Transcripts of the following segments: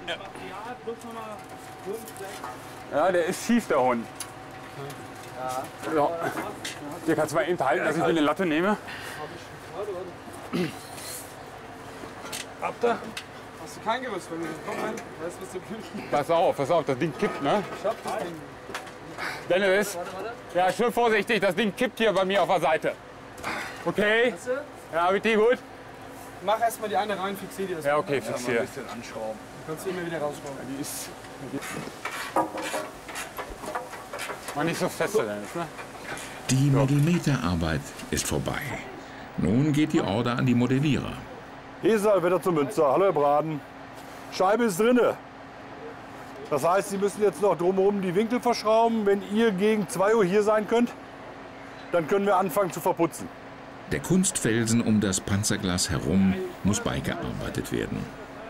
Ja, der ist schief, der Hund. Ja. Hier kannst du mal eben halten, dass ich mir eine Latte nehme. Habt ihr? Hast du kein Gerüst, wenn du das kommst, weißt du, was du wünschst? Pass auf, das Ding kippt, ne? Ich hab das Ding. Dennis, ja, schön vorsichtig, das Ding kippt hier bei mir auf der Seite. Okay? Ja, mit dir gut? Mach erstmal die eine rein, fixier die das. Ja, okay, fixier. Ein bisschen anschrauben. Du kannst die immer wieder rausschrauben. Die ist. Mal nicht so fest, Dennis, ne? Die Millimeterarbeit ist vorbei. Nun geht die Order an die Modellierer. Hesal, Wetter zum Münster. Hallo, Herr Braden. Scheibe ist drinne. Das heißt, Sie müssen jetzt noch drumherum die Winkel verschrauben. Wenn ihr gegen 2 Uhr hier sein könnt, dann können wir anfangen zu verputzen. Der Kunstfelsen um das Panzerglas herum muss beigearbeitet werden.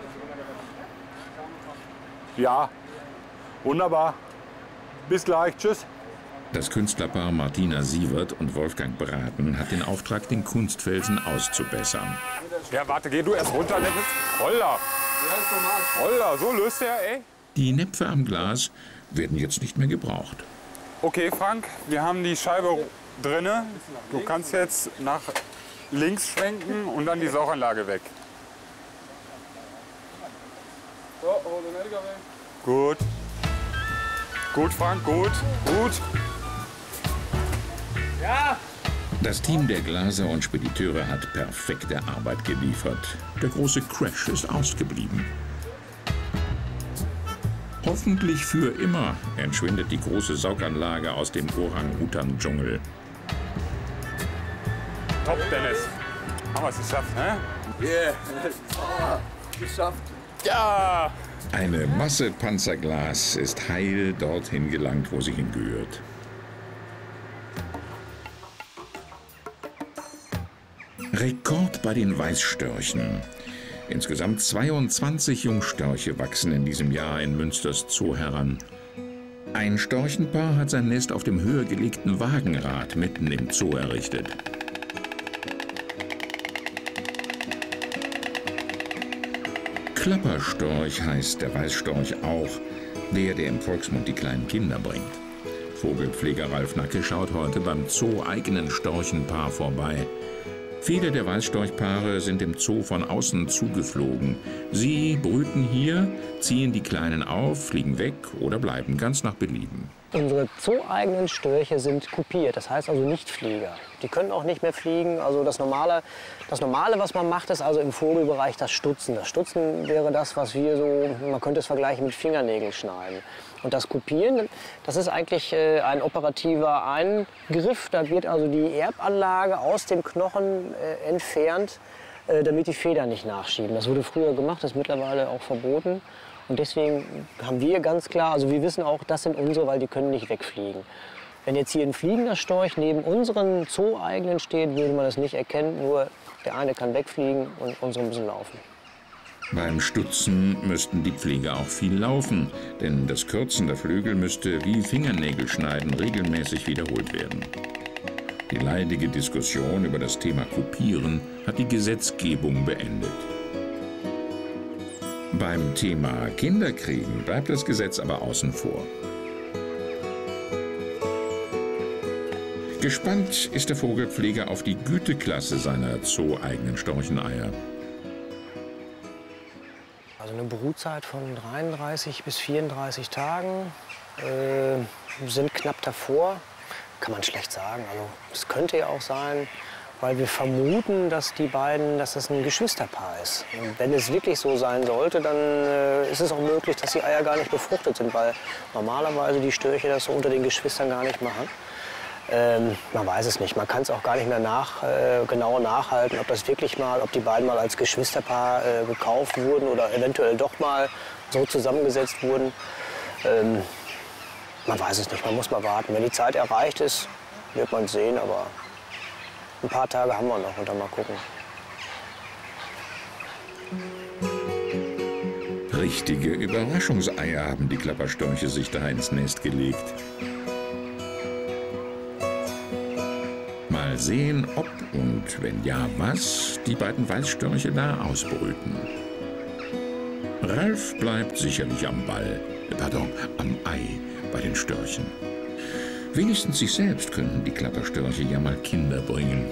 Ja, wunderbar. Bis gleich. Tschüss. Das Künstlerpaar Martina Sievert und Wolfgang Braten hat den Auftrag, den Kunstfelsen auszubessern. Ja, warte, geh du erst runter, Dennis. Holla! Holla, so löst er, ey. Die Näpfe am Glas werden jetzt nicht mehr gebraucht. Okay, Frank, wir haben die Scheibe drinne. Du kannst jetzt nach links schwenken und dann die Sauganlage weg. So, hol den Edgar weg. Gut. Gut, Frank, gut. Gut. Ja! Das Team der Glaser und Spediteure hat perfekte Arbeit geliefert. Der große Crash ist ausgeblieben. Hoffentlich für immer entschwindet die große Sauganlage aus dem Orang-Utan-Dschungel. Top, Dennis. Haben wir es geschafft, ne? Yeah! Geschafft. Ja! Eine Masse Panzerglas ist heil dorthin gelangt, wo sie hingehört. Rekord bei den Weißstörchen. Insgesamt 22 Jungstörche wachsen in diesem Jahr in Münsters Zoo heran. Ein Storchenpaar hat sein Nest auf dem höher gelegten Wagenrad mitten im Zoo errichtet. Klapperstorch heißt der Weißstorch auch, der im Volksmund die kleinen Kinder bringt. Vogelpfleger Ralf Nacke schaut heute beim Zoo-eigenen Storchenpaar vorbei. Viele der Weißstorchpaare sind im Zoo von außen zugeflogen. Sie brüten hier, ziehen die Kleinen auf, fliegen weg oder bleiben ganz nach Belieben. Unsere zoo-eigenen Störche sind kupiert, das heißt also nicht Flieger. Die können auch nicht mehr fliegen. Also das Normale, was man macht, ist also im Vogelbereich das Stutzen. Das Stutzen wäre das, was wir so, man könnte es vergleichen mit Fingernägel schneiden. Und das Kupieren, das ist eigentlich ein operativer Eingriff. Da wird also die Erbanlage aus dem Knochen entfernt, damit die Federn nicht nachschieben. Das wurde früher gemacht, ist mittlerweile auch verboten. Und deswegen haben wir ganz klar, also wir wissen auch, das sind unsere, weil die können nicht wegfliegen. Wenn jetzt hier ein fliegender Storch neben unseren Zoo-eigenen steht, würde man das nicht erkennen. Nur der eine kann wegfliegen und unsere müssen laufen. Beim Stutzen müssten die Pfleger auch viel laufen, denn das Kürzen der Flügel müsste wie Fingernägelschneiden regelmäßig wiederholt werden. Die leidige Diskussion über das Thema Kupieren hat die Gesetzgebung beendet. Beim Thema Kinderkriegen bleibt das Gesetz aber außen vor. Gespannt ist der Vogelpfleger auf die Güteklasse seiner zoo-eigenen Storcheneier. Also eine Brutzeit von 33 bis 34 Tagen, sind knapp davor, kann man schlecht sagen. Also es könnte ja auch sein, weil wir vermuten, dass das ein Geschwisterpaar ist. Und wenn es wirklich so sein sollte, dann ist es auch möglich, dass die Eier gar nicht befruchtet sind, weil normalerweise die Störche das so unter den Geschwistern gar nicht machen. Man weiß es nicht. Man kann es auch gar nicht mehr genau nachhalten, ob die beiden mal als Geschwisterpaar gekauft wurden oder eventuell doch mal so zusammengesetzt wurden. Man weiß es nicht. Man muss mal warten. Wenn die Zeit erreicht ist, wird man es sehen. Aber ein paar Tage haben wir noch und dann mal gucken. Richtige Überraschungseier haben die Klapperstörche sich da ins Nest gelegt. Mal sehen, ob und wenn ja, was die beiden Weißstörche da ausbrüten. Ralf bleibt sicherlich am am Ei bei den Störchen. Wenigstens sich selbst könnten die Klapperstörche ja mal Kinder bringen.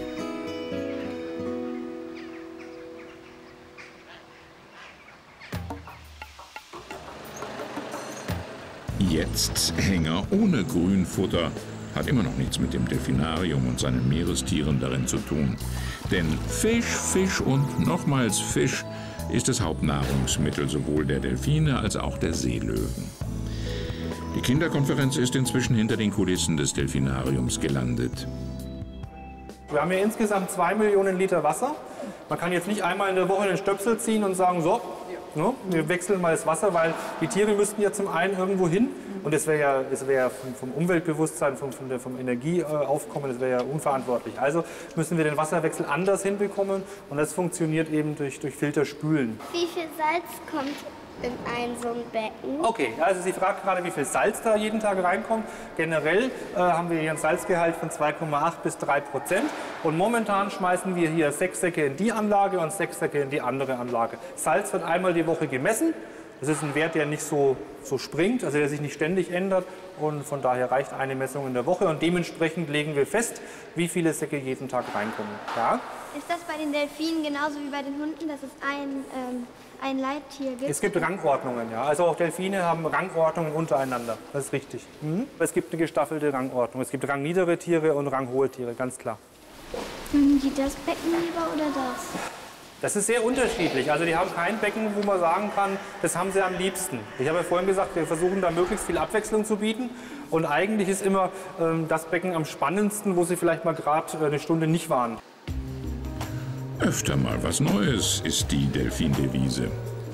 Jetzt Hänger ohne Grünfutter. Hat immer noch nichts mit dem Delfinarium und seinen Meerestieren darin zu tun. Denn Fisch, Fisch und nochmals Fisch ist das Hauptnahrungsmittel sowohl der Delfine als auch der Seelöwen. Die Kinderkonferenz ist inzwischen hinter den Kulissen des Delfinariums gelandet. Wir haben hier insgesamt 2 Millionen Liter Wasser. Man kann jetzt nicht einmal in der Woche den Stöpsel ziehen und sagen, so, ne, wir wechseln mal das Wasser, weil die Tiere müssten ja zum einen irgendwo hin. Und es wäre ja vom Umweltbewusstsein, vom Energieaufkommen, das wäre ja unverantwortlich. Also müssen wir den Wasserwechsel anders hinbekommen und das funktioniert eben durch Filterspülen. Wie viel Salz kommt in so ein Becken? Okay, also Sie fragt gerade, wie viel Salz da jeden Tag reinkommt. Generell haben wir hier einen Salzgehalt von 2,8 bis 3%. Und momentan schmeißen wir hier 6 Säcke in die Anlage und 6 Säcke in die andere Anlage. Salz wird einmal die Woche gemessen. Das ist ein Wert, der nicht so springt, also der sich nicht ständig ändert. Und von daher reicht eine Messung in der Woche. Und dementsprechend legen wir fest, wie viele Säcke jeden Tag reinkommen. Ja? Ist das bei den Delfinen genauso wie bei den Hunden, dass es ein Leittier gibt? Es gibt Rangordnungen, ja. Also auch Delfine haben Rangordnungen untereinander. Das ist richtig. Es gibt eine gestaffelte Rangordnung. Es gibt rangniedere Tiere und ranghohe Tiere, ganz klar. Mögen die das Becken lieber oder das? Das ist sehr unterschiedlich. Also die haben kein Becken, wo man sagen kann, das haben sie am liebsten. Ich habe ja vorhin gesagt, wir versuchen da möglichst viel Abwechslung zu bieten. Und eigentlich ist immer das Becken am spannendsten, wo sie vielleicht mal gerade eine Stunde nicht waren. Öfter mal was Neues ist die Delfin-Devise.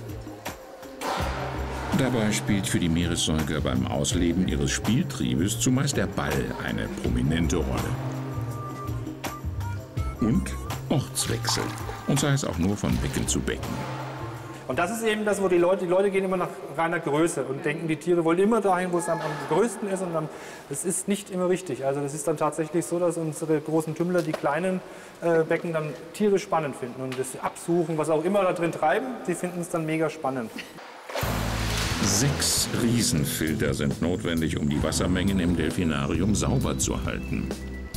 Dabei spielt für die Meeressäuger beim Ausleben ihres Spieltriebes zumeist der Ball eine prominente Rolle. Und Ortswechsel. Und sei es auch nur von Becken zu Becken. Und das ist eben das, wo die Leute gehen immer nach reiner Größe und denken, die Tiere wollen immer dahin, wo es am größten ist. Und das ist nicht immer richtig. Also das ist dann tatsächlich so, dass unsere großen Tümmler die kleinen Becken dann tierisch spannend finden und das absuchen, was auch immer da drin treiben. Sie finden es dann mega spannend. 6 Riesenfilter sind notwendig, um die Wassermengen im Delfinarium sauber zu halten.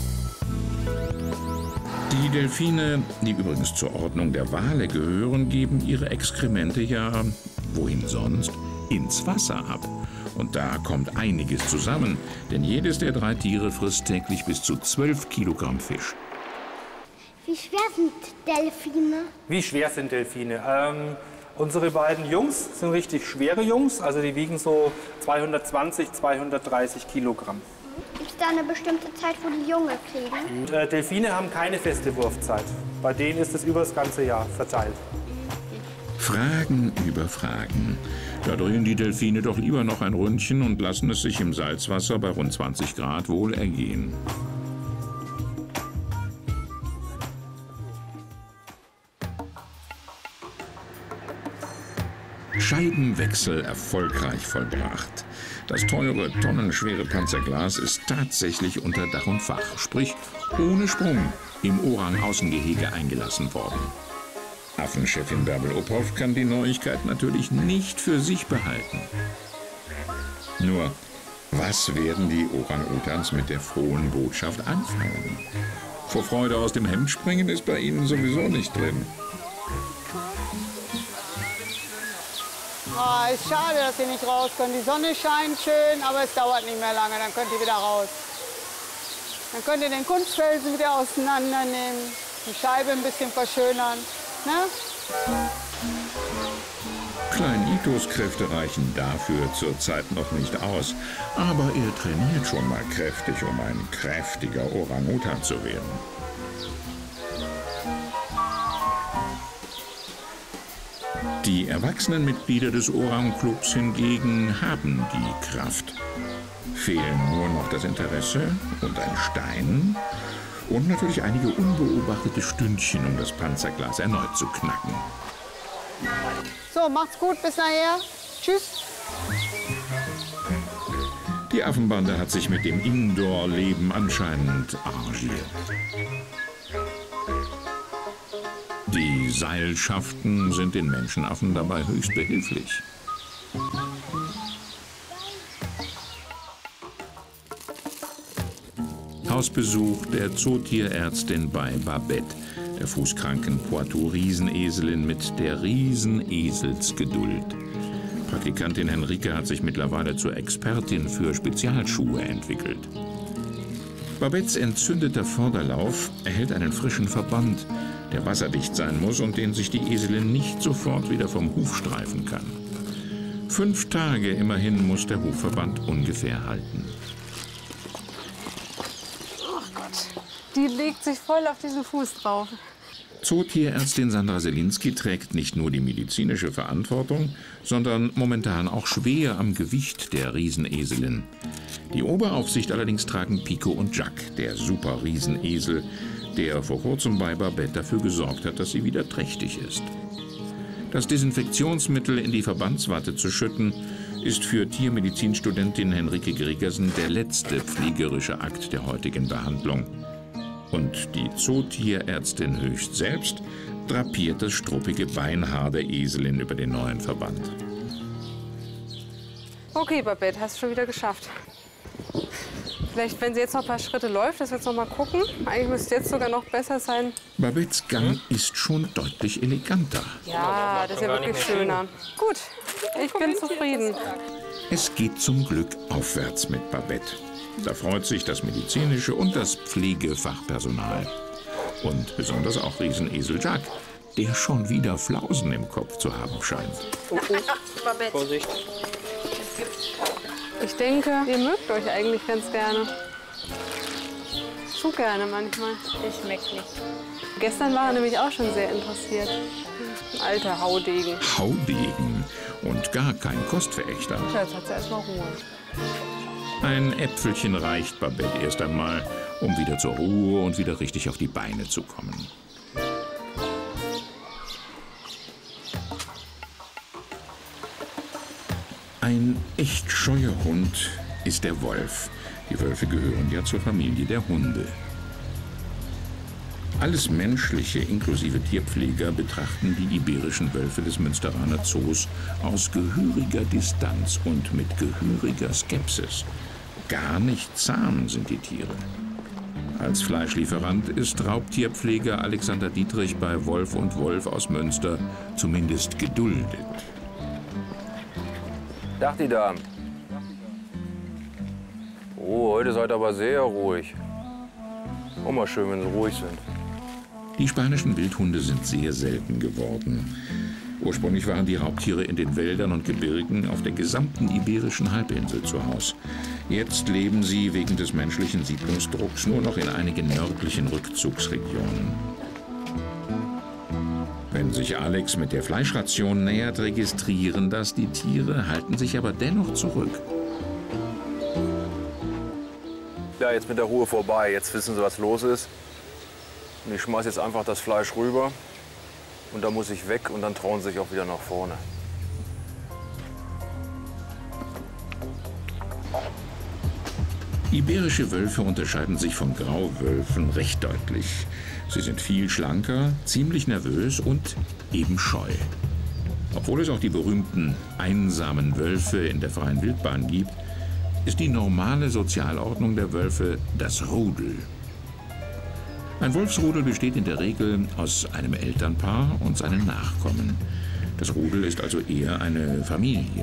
Die Delfine, die übrigens zur Ordnung der Wale gehören, geben ihre Exkremente ja, wohin sonst, ins Wasser ab. Und da kommt einiges zusammen, denn jedes der 3 Tiere frisst täglich bis zu 12 Kilogramm Fisch. Wie schwer sind Delfine? Wie schwer sind Delfine? Unsere beiden Jungs sind richtig schwere Jungs, also die wiegen so 220, 230 Kilogramm. Gibt es da eine bestimmte Zeit, wo die Junge kriegen? Und, Delfine haben keine feste Wurfzeit. Bei denen ist es über das ganze Jahr verteilt. Fragen über Fragen. Da drehen die Delfine doch lieber noch ein Ründchen und lassen es sich im Salzwasser bei rund 20 Grad wohl ergehen. Scheibenwechsel erfolgreich vollbracht. Das teure, tonnenschwere Panzerglas ist tatsächlich unter Dach und Fach, sprich ohne Sprung, im Orang-Außengehege eingelassen worden. Affenchefin Bärbel Uphoff kann die Neuigkeit natürlich nicht für sich behalten. Nur, was werden die Orang-Utans mit der frohen Botschaft anfangen? Vor Freude aus dem Hemd springen ist bei ihnen sowieso nicht drin. Oh, ist schade, dass Sie nicht raus können. Die Sonne scheint schön, aber es dauert nicht mehr lange, dann könnt ihr wieder raus. Dann könnt ihr den Kunstfelsen wieder auseinandernehmen, die Scheibe ein bisschen verschönern. Ne? Klein-Itos Kräfte reichen dafür zurzeit noch nicht aus, aber er trainiert schon mal kräftig, um ein kräftiger Orang-Utan zu werden. Die erwachsenen Mitglieder des Orang-Clubs hingegen haben die Kraft. Fehlen nur noch das Interesse und ein Stein und natürlich einige unbeobachtete Stündchen, um das Panzerglas erneut zu knacken. So, macht's gut, bis nachher. Tschüss. Die Affenbande hat sich mit dem Indoor-Leben anscheinend arrangiert. Die Seilschaften sind den Menschenaffen dabei höchst behilflich. Hausbesuch der Zootierärztin bei Babette, der fußkranken Poitou-Rieseneselin mit der Rieseneselsgeduld. Praktikantin Henrike hat sich mittlerweile zur Expertin für Spezialschuhe entwickelt. Babettes entzündeter Vorderlauf erhält einen frischen Verband, der wasserdicht sein muss und den sich die Eselin nicht sofort wieder vom Huf streifen kann. 5 Tage immerhin muss der Hufverband ungefähr halten. Oh Gott, die legt sich voll auf diesen Fuß drauf. Zootierärztin Sandra Selinski trägt nicht nur die medizinische Verantwortung, sondern momentan auch schwer am Gewicht der Rieseneselin. Die Oberaufsicht allerdings tragen Pico und Jack, der Super-Riesenesel, der vor kurzem bei Babette dafür gesorgt hat, dass sie wieder trächtig ist. Das Desinfektionsmittel in die Verbandswatte zu schütten, ist für Tiermedizinstudentin Henrike Gregersen der letzte pflegerische Akt der heutigen Behandlung. Und die Zootierärztin höchst selbst drapiert das struppige Beinhaar der Eselin über den neuen Verband. Okay, Babette, hast du schon wieder geschafft. Vielleicht, wenn sie jetzt noch ein paar Schritte läuft, dass wir jetzt noch mal gucken. Eigentlich müsste es jetzt sogar noch besser sein. Babettes Gang ist schon deutlich eleganter. Ja, das ist ja wirklich schöner. Gut, ich bin zufrieden. Es geht zum Glück aufwärts mit Babette. Da freut sich das medizinische und das Pflegefachpersonal. Und besonders auch Riesenesel Jack, der schon wieder Flausen im Kopf zu haben scheint. Babette. Vorsicht. Ich denke, ihr mögt euch eigentlich ganz gerne. Zu gerne manchmal. Ich schmeckt nicht. Gestern war er nämlich auch schon sehr interessiert. Ein alter Haudegen. Haudegen und gar kein Kostverächter. Jetzt hat sie erstmal Ruhe. Ein Äpfelchen reicht Babette erst einmal, um wieder zur Ruhe und wieder richtig auf die Beine zu kommen. Ein echt scheuer Hund ist der Wolf. Die Wölfe gehören ja zur Familie der Hunde. Alles Menschliche, inklusive Tierpfleger, betrachten die iberischen Wölfe des Münsteraner Zoos aus gehöriger Distanz und mit gehöriger Skepsis. Gar nicht zahm sind die Tiere. Als Fleischlieferant ist Raubtierpfleger Alexander Dietrich bei Wolf und Wolf aus Münster zumindest geduldet. Tag, die Damen. Oh, heute seid ihr aber sehr ruhig. Auch mal schön, wenn sie ruhig sind. Die spanischen Wildhunde sind sehr selten geworden. Ursprünglich waren die Raubtiere in den Wäldern und Gebirgen auf der gesamten iberischen Halbinsel zu Hause. Jetzt leben sie wegen des menschlichen Siedlungsdrucks nur noch in einigen nördlichen Rückzugsregionen. Wenn sich Alex mit der Fleischration nähert, registrieren das die Tiere, halten sich aber dennoch zurück. Ja, jetzt mit der Ruhe vorbei. Jetzt wissen sie, was los ist. Und ich schmeiß jetzt einfach das Fleisch rüber. Und dann muss ich weg und dann trauen sie sich auch wieder nach vorne. Iberische Wölfe unterscheiden sich von Grauwölfen recht deutlich. Sie sind viel schlanker, ziemlich nervös und eben scheu. Obwohl es auch die berühmten einsamen Wölfe in der freien Wildbahn gibt, ist die normale Sozialordnung der Wölfe das Rudel. Ein Wolfsrudel besteht in der Regel aus einem Elternpaar und seinen Nachkommen. Das Rudel ist also eher eine Familie.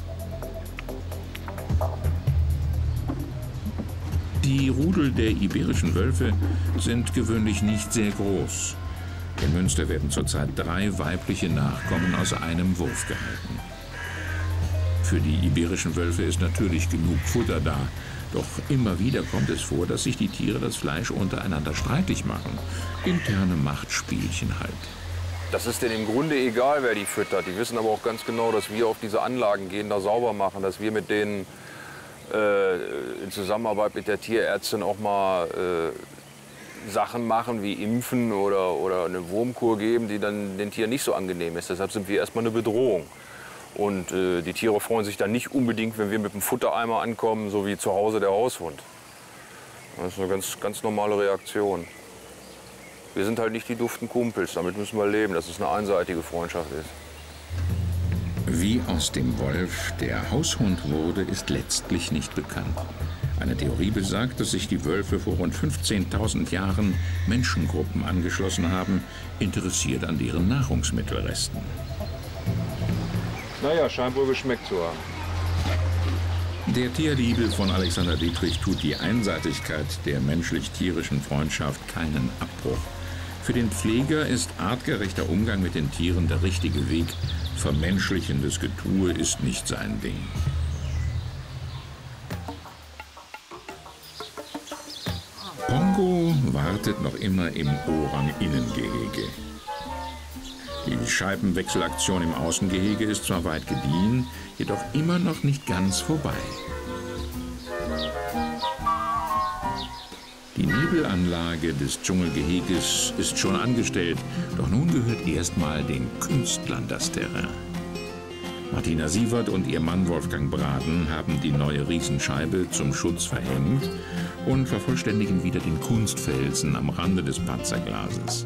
Die Rudel der iberischen Wölfe sind gewöhnlich nicht sehr groß. In Münster werden zurzeit 3 weibliche Nachkommen aus einem Wurf gehalten. Für die iberischen Wölfe ist natürlich genug Futter da. Doch immer wieder kommt es vor, dass sich die Tiere das Fleisch untereinander streitig machen. Interne Machtspielchen halt. Das ist denen im Grunde egal, wer die füttert. Die wissen aber auch ganz genau, dass wir auf diese Anlagen gehen, da sauber machen, dass wir mit denen in Zusammenarbeit mit der Tierärztin auch mal Sachen machen wie Impfen oder eine Wurmkur geben, die dann den Tieren nicht so angenehm ist. Deshalb sind wir erstmal eine Bedrohung. Und die Tiere freuen sich dann nicht unbedingt, wenn wir mit dem Futtereimer ankommen, so wie zu Hause der Haushund. Das ist eine ganz normale Reaktion. Wir sind halt nicht die duften Kumpels, damit müssen wir leben, dass es eine einseitige Freundschaft ist. Wie aus dem Wolf der Haushund wurde, ist letztlich nicht bekannt. Eine Theorie besagt, dass sich die Wölfe vor rund 15.000 Jahren Menschengruppen angeschlossen haben, interessiert an deren Nahrungsmittelresten. Naja, scheint wohl geschmeckt zu haben. Der Tierliebe von Alexander Dietrich tut die Einseitigkeit der menschlich-tierischen Freundschaft keinen Abbruch. Für den Pfleger ist artgerechter Umgang mit den Tieren der richtige Weg. Vermenschlichendes Getue ist nicht sein Ding. Pongo wartet noch immer im Orang-Innengehege. Die Scheibenwechselaktion im Außengehege ist zwar weit gediehen, jedoch immer noch nicht ganz vorbei. Die Nebelanlage des Dschungelgeheges ist schon angestellt, doch nun gehört erstmal den Künstlern das Terrain. Martina Sievert und ihr Mann Wolfgang Braden haben die neue Riesenscheibe zum Schutz verhängt und vervollständigen wieder den Kunstfelsen am Rande des Panzerglases.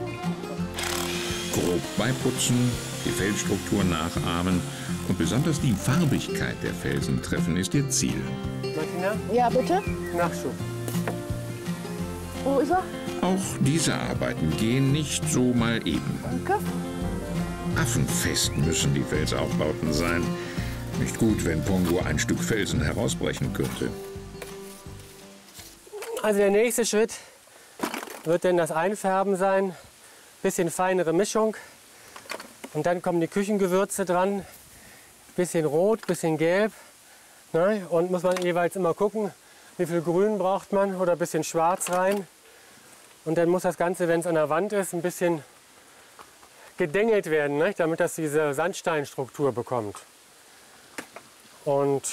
Grob beiputzen, die Felsstruktur nachahmen und besonders die Farbigkeit der Felsen treffen ist ihr Ziel. Martina? Ja, bitte? Nachschub. Wo ist er? Auch diese Arbeiten gehen nicht so mal eben. Danke. Affenfest müssen die Felsaufbauten sein. Nicht gut, wenn Pongo ein Stück Felsen herausbrechen könnte. Also der nächste Schritt wird dann das Einfärben sein. Bisschen feinere Mischung. Und dann kommen die Küchengewürze dran. Bisschen rot, bisschen gelb. Ne? Und muss man jeweils immer gucken, wie viel Grün braucht man oder ein bisschen Schwarz rein. Und dann muss das Ganze, wenn es an der Wand ist, ein bisschen gedengelt werden, ne? Damit das diese Sandsteinstruktur bekommt. Und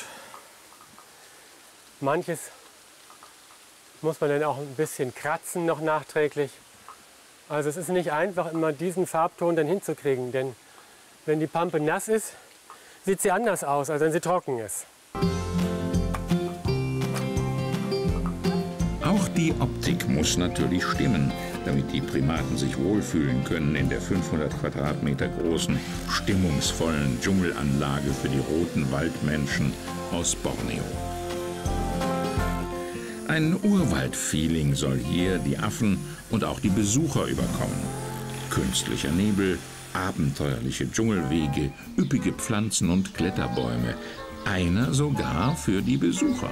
manches muss man dann auch ein bisschen kratzen noch nachträglich. Also es ist nicht einfach, immer diesen Farbton dann hinzukriegen, denn wenn die Pampe nass ist, sieht sie anders aus, als wenn sie trocken ist. Auch die Optik muss natürlich stimmen, damit die Primaten sich wohlfühlen können in der 500 Quadratmeter großen, stimmungsvollen Dschungelanlage für die roten Waldmenschen aus Borneo. Ein Urwald-Feeling soll hier die Affen und auch die Besucher überkommen. Künstlicher Nebel, abenteuerliche Dschungelwege, üppige Pflanzen und Kletterbäume. Einer sogar für die Besucher.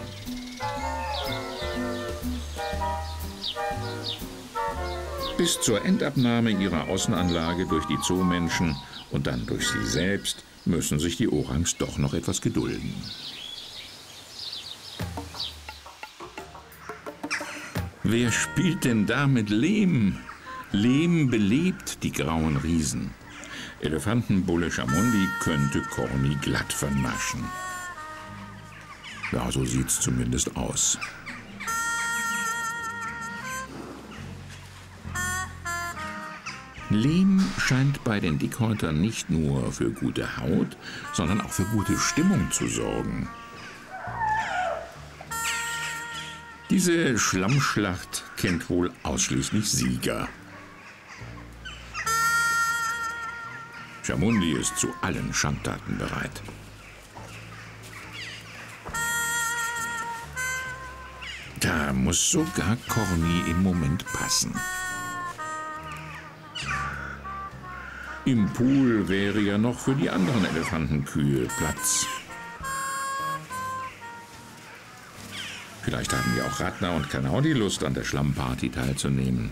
Bis zur Endabnahme ihrer Außenanlage durch die Zoomenschen und dann durch sie selbst müssen sich die Orangs doch noch etwas gedulden. Wer spielt denn da mit Lehm? Lehm belebt die grauen Riesen. Elefantenbulle Chamundi könnte Corny glatt vernaschen. Ja, so sieht's zumindest aus. Lehm scheint bei den Dickhäutern nicht nur für gute Haut, sondern auch für gute Stimmung zu sorgen. Diese Schlammschlacht kennt wohl ausschließlich Sieger. Chamundi ist zu allen Schandtaten bereit. Da muss sogar Corny im Moment passen. Im Pool wäre ja noch für die anderen Elefantenkühe Platz. Vielleicht haben ja auch Ratner und Kanaudi Lust, an der Schlammparty teilzunehmen.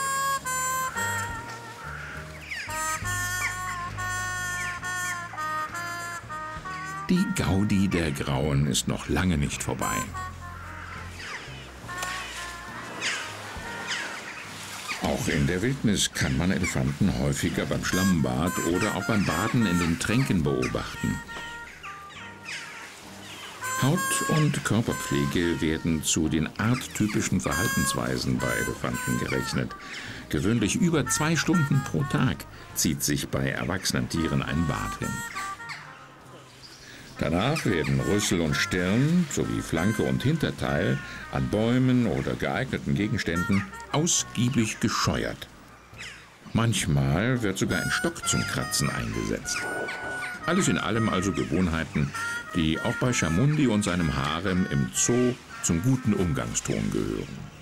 Die Gaudi der Grauen ist noch lange nicht vorbei. Auch in der Wildnis kann man Elefanten häufiger beim Schlammbad oder auch beim Baden in den Tränken beobachten. Haut- und Körperpflege werden zu den arttypischen Verhaltensweisen bei Elefanten gerechnet. Gewöhnlich über 2 Stunden pro Tag zieht sich bei erwachsenen Tieren ein Bad hin. Danach werden Rüssel und Stirn sowie Flanke und Hinterteil an Bäumen oder geeigneten Gegenständen ausgiebig gescheuert. Manchmal wird sogar ein Stock zum Kratzen eingesetzt. Alles in allem also Gewohnheiten, die auch bei Chamundi und seinem Harem im Zoo zum guten Umgangston gehören.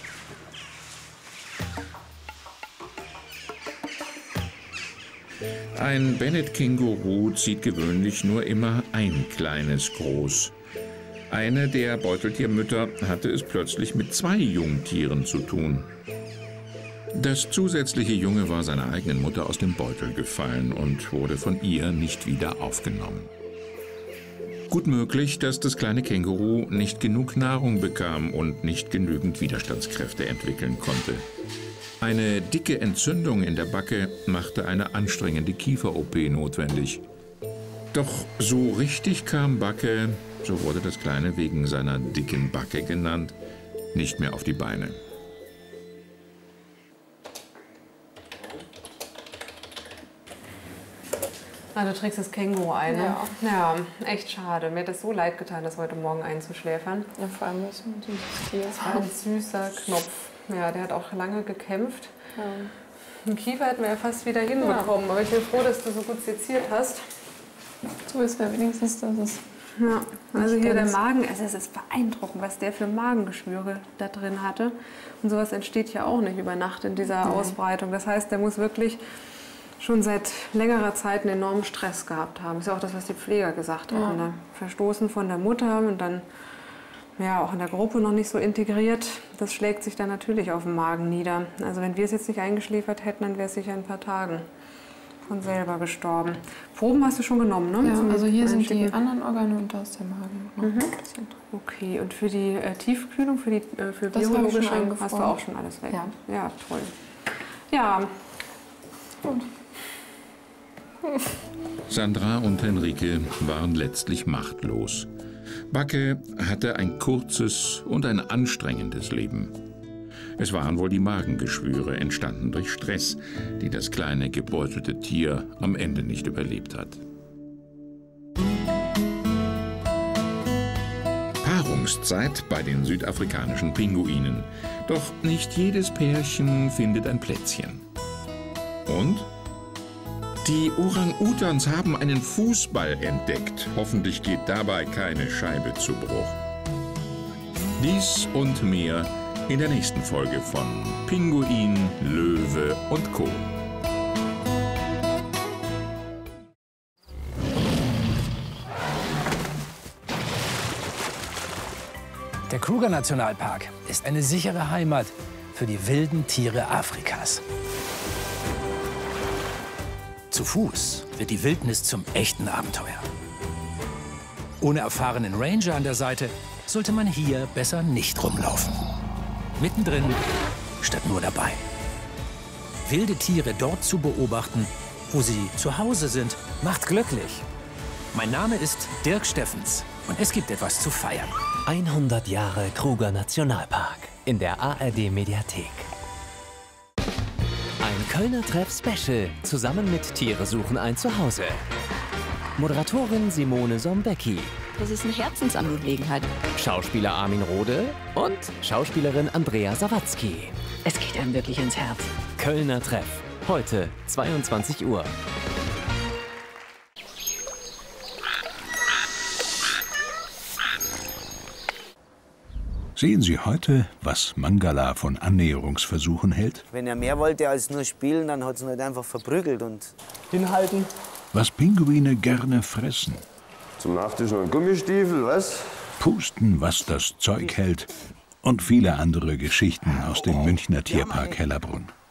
Ein Bennet-Känguru zieht gewöhnlich nur immer ein kleines groß. Eine der Beuteltiermütter hatte es plötzlich mit 2 Jungtieren zu tun. Das zusätzliche Junge war seiner eigenen Mutter aus dem Beutel gefallen und wurde von ihr nicht wieder aufgenommen. Gut möglich, dass das kleine Känguru nicht genug Nahrung bekam und nicht genügend Widerstandskräfte entwickeln konnte. Eine dicke Entzündung in der Backe machte eine anstrengende Kiefer-OP notwendig. Doch so richtig kam Backe, so wurde das Kleine wegen seiner dicken Backe genannt, nicht mehr auf die Beine. Na, du trägst das Känguru ein, ne? Ja, echt schade. Mir hat das so leid getan, das heute Morgen einzuschläfern. Ja, vor allem das mit dem Tier. Das war ein süßer Knopf. Ja, der hat auch lange gekämpft. Ja. Den Kiefer hätten wir ja fast wieder hinbekommen. Aber ich bin froh, dass du so gut seziert hast. So ist ja wenigstens, dass es... Ja, also hier der Magen, also es ist beeindruckend, was der für Magengeschwüre da drin hatte. Und sowas entsteht ja auch nicht über Nacht in dieser Ausbreitung. Das heißt, der muss wirklich schon seit längerer Zeit einen enormen Stress gehabt haben. Das ist ja auch das, was die Pfleger gesagt haben. Ne? Verstoßen von der Mutter und dann ja, auch in der Gruppe noch nicht so integriert. Das schlägt sich dann natürlich auf den Magen nieder. Also wenn wir es jetzt nicht eingeschläfert hätten, dann wäre es sicher in ein paar Tagen von selber gestorben. Proben hast du schon genommen, ne? Ja, also hier sind die anderen Organe und da ist der Magen. Okay, und für die Tiefkühlung, für biologische hast du auch schon alles weg? Ja. Ja, toll. Ja. Gut. Sandra und Henrike waren letztlich machtlos. Backe hatte ein kurzes und ein anstrengendes Leben. Es waren wohl die Magengeschwüre, entstanden durch Stress, die das kleine gebeutelte Tier am Ende nicht überlebt hat. Paarungszeit bei den südafrikanischen Pinguinen. Doch nicht jedes Pärchen findet ein Plätzchen. Und? Die Orang-Utans haben einen Fußball entdeckt. Hoffentlich geht dabei keine Scheibe zu Bruch. Dies und mehr in der nächsten Folge von Pinguin, Löwe und Co. Der Kruger-Nationalpark ist eine sichere Heimat für die wilden Tiere Afrikas. Zu Fuß wird die Wildnis zum echten Abenteuer. Ohne erfahrenen Ranger an der Seite sollte man hier besser nicht rumlaufen. Mittendrin statt nur dabei. Wilde Tiere dort zu beobachten, wo sie zu Hause sind, macht glücklich. Mein Name ist Dirk Steffens und es gibt etwas zu feiern. 100 Jahre Kruger Nationalpark in der ARD Mediathek. Ein Kölner Treff-Special zusammen mit Tiere suchen ein Zuhause. Moderatorin Simone Sombecki. Das ist eine Herzensangelegenheit. Schauspieler Armin Rohde und Schauspielerin Andrea Sawatzki. Es geht einem wirklich ins Herz. Kölner Treff. Heute 22 Uhr. Sehen Sie heute, was Mangala von Annäherungsversuchen hält? Wenn er mehr wollte als nur spielen, dann hat es ihn halt einfach verprügelt und hinhalten. Was Pinguine gerne fressen. Zum Nachtisch noch ein Gummistiefel, was? Pusten, was das Zeug hält. Und viele andere Geschichten aus dem Münchner Tierpark Hellerbrunn.